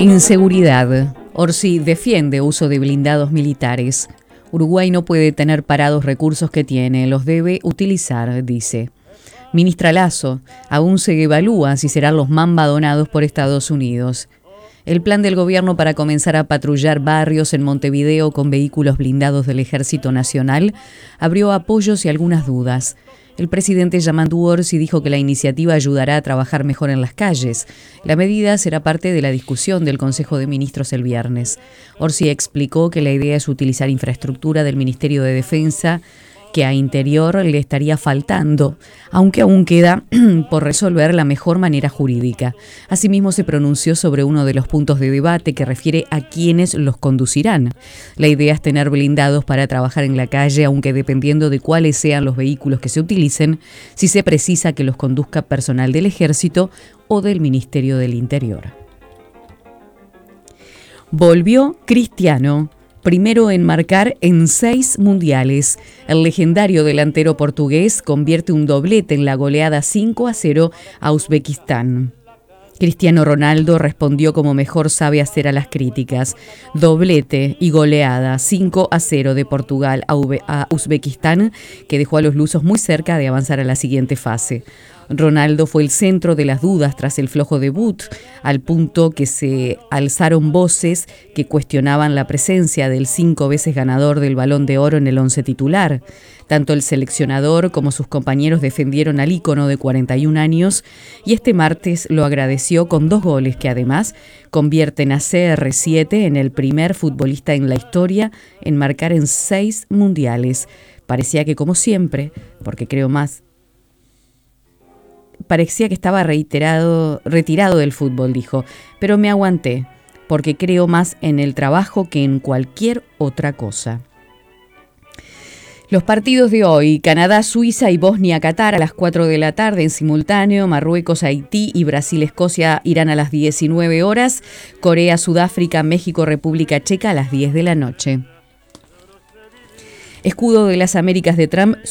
Inseguridad. Orsi defiende uso de blindados militares. Uruguay no puede tener parados recursos que tiene, los debe utilizar, dice. Ministra Lasso, aún se evalúa si serán los Mamba donados por Estados Unidos. El plan del gobierno para comenzar a patrullar barrios en Montevideo con vehículos blindados del Ejército Nacional abrió apoyos y algunas dudas. El presidente Yamandu Orsi dijo que la iniciativa ayudará a trabajar mejor en las calles. La medida será parte de la discusión del Consejo de Ministros el viernes. Orsi explicó que la idea es utilizar infraestructura del Ministerio de Defensa que a Interior le estaría faltando, aunque aún queda por resolver la mejor manera jurídica. Asimismo, se pronunció sobre uno de los puntos de debate que refiere a quiénes los conducirán. La idea es tener blindados para trabajar en la calle, aunque dependiendo de cuáles sean los vehículos que se utilicen, si se precisa que los conduzca personal del Ejército o del Ministerio del Interior. Volvió Cristiano. Primero en marcar en 6 mundiales. El legendario delantero portugués convierte un doblete en la goleada 5-0 a Uzbekistán. Cristiano Ronaldo respondió como mejor sabe hacer a las críticas. Doblete y goleada 5-0 de Portugal a Uzbekistán, que dejó a los lusos muy cerca de avanzar a la siguiente fase. Ronaldo fue el centro de las dudas tras el flojo debut, al punto que se alzaron voces que cuestionaban la presencia del 5 veces ganador del Balón de Oro en el 11 titular. Tanto el seleccionador como sus compañeros defendieron al ícono de 41 años y este martes lo agradeció con 2 goles que además convierten a CR7 en el primer futbolista en la historia en marcar en 6 mundiales. Parecía que, como siempre, parecía que estaba retirado del fútbol, dijo, pero me aguanté, porque creo más en el trabajo que en cualquier otra cosa. Los partidos de hoy: Canadá, Suiza y Bosnia, Qatar a las 4 de la tarde en simultáneo, Marruecos, Haití y Brasil, Escocia irán a las 19 horas, Corea, Sudáfrica, México, República Checa a las 10 de la noche. Escudo de las Américas de Trump